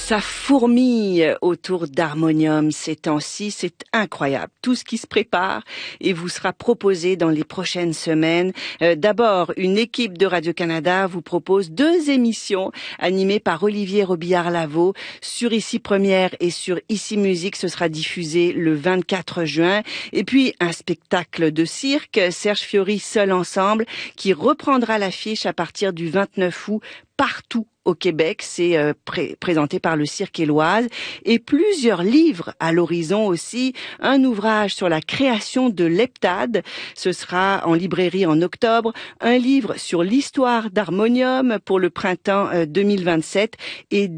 Ça fourmille autour d'Harmonium ces temps-ci, c'est incroyable. Tout ce qui se prépare et vous sera proposé dans les prochaines semaines. D'abord, une équipe de Radio-Canada vous propose 2 émissions animées par Olivier Robillard-Lavaux sur Ici Première et sur Ici Musique. Ce sera diffusé le 24 juin. Et puis, un spectacle de cirque, Serge Fiori Seul Ensemble, qui reprendra l'affiche à partir du 29 août partout au Québec. C'est présenté par le Cirque Éloise, et plusieurs livres à l'horizon aussi. Un ouvrage sur la création de l'heptade, ce sera en librairie en octobre. Un livre sur l'histoire d'Harmonium pour le printemps 2027 et